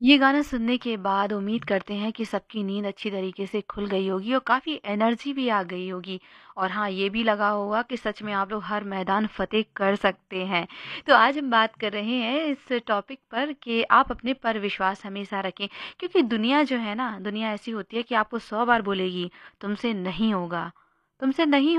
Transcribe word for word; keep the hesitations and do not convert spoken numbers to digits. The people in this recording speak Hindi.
ये गाना सुनने के बाद उम्मीद करते हैं कि सबकी नींद अच्छी तरीके से खुल गई होगी और काफ़ी एनर्जी भी आ गई होगी। और हाँ, ये भी लगा होगा कि सच में आप लोग हर मैदान फ़तेह कर सकते हैं। तो आज हम बात कर रहे हैं इस टॉपिक पर कि आप अपने पर विश्वास हमेशा रखें, क्योंकि दुनिया जो है ना, दुनिया ऐसी होती है कि आपको सौ बार बोलेगी, तुमसे नहीं होगा, तुमसे नहीं